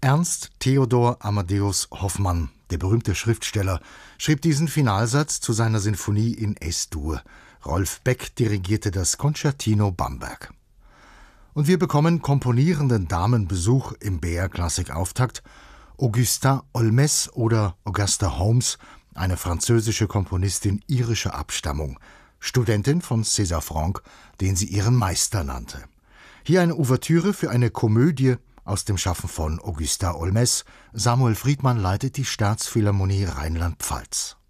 Ernst Theodor Amadeus Hoffmann, der berühmte Schriftsteller, schrieb diesen Finalsatz zu seiner Sinfonie in Es-Dur. Rolf Beck dirigierte das Concertino Bamberg. Und wir bekommen komponierenden Damen Besuch im BR-Klassik-Auftakt. Augusta Olmès oder Augusta Holmes, eine französische Komponistin irischer Abstammung, Studentin von César Franck, den sie ihren Meister nannte. Hier eine Ouvertüre für eine Komödie aus dem Schaffen von Augusta Olmès. Samuel Friedmann leitet die Staatsphilharmonie Rheinland-Pfalz.